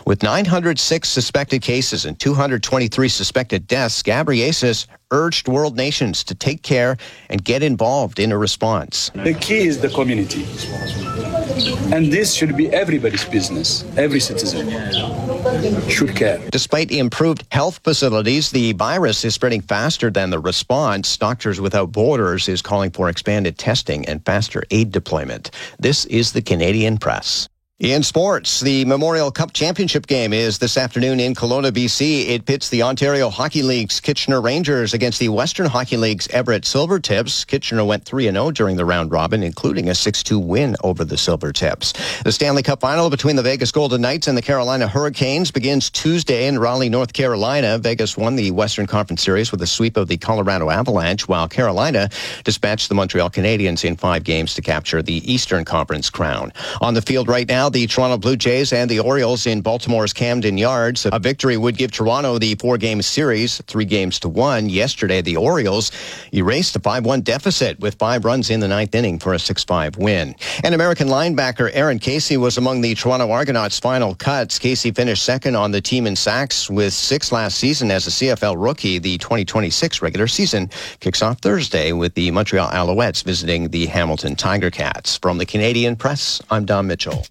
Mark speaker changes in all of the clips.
Speaker 1: With 906 suspected cases and 223 suspected deaths, Ghebreyesus urged world nations to take care and get involved in a response.
Speaker 2: The key is the community. And this should be everybody's business. Every citizen should care.
Speaker 1: Despite improved health facilities, the virus is spreading faster than the response. Doctors Without Borders is calling for expanded testing and faster aid deployment. This is the Canadian Press. In sports, the Memorial Cup Championship game is this afternoon in Kelowna, BC. It pits the Ontario Hockey League's Kitchener Rangers against the Western Hockey League's Everett Silvertips. Kitchener went 3-0 during the round robin, including a 6-2 win over the Silvertips. The Stanley Cup final between the Vegas Golden Knights and the Carolina Hurricanes begins Tuesday in Raleigh, North Carolina. Vegas won the Western Conference Series with a sweep of the Colorado Avalanche, while Carolina dispatched the Montreal Canadiens in 5 games to capture the Eastern Conference crown. On the field right now, the Toronto Blue Jays and the Orioles in Baltimore's Camden Yards. A victory would give Toronto the 4-game series, 3-1. Yesterday, the Orioles erased a 5-1 deficit with 5 runs in the 9th inning for a 6-5 win. And American linebacker Aaron Casey was among the Toronto Argonauts' final cuts. Casey finished second on the team in sacks with 6 last season as a CFL rookie. The 2026 regular season kicks off Thursday with the Montreal Alouettes visiting the Hamilton Tiger Cats. From the Canadian Press, I'm Don Mitchell.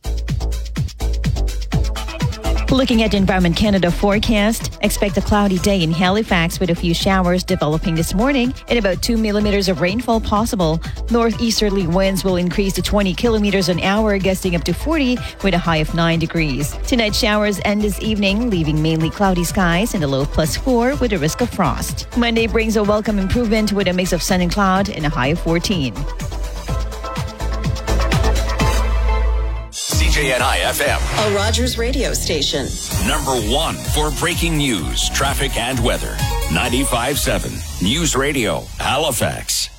Speaker 3: Looking at Environment Canada forecast, expect a cloudy day in Halifax with a few showers developing this morning and about 2 millimeters of rainfall possible. Northeasterly winds will increase to 20 kilometers an hour, gusting up to 40 with a high of 9 degrees. Tonight, showers end this evening, leaving mainly cloudy skies and a low of +4 with a risk of frost. Monday brings a welcome improvement with a mix of sun and cloud and a high of 14.
Speaker 4: CJNI FM,
Speaker 5: a Rogers radio station.
Speaker 4: Number 1 for breaking news, traffic, and weather. 95.7 News Radio, Halifax.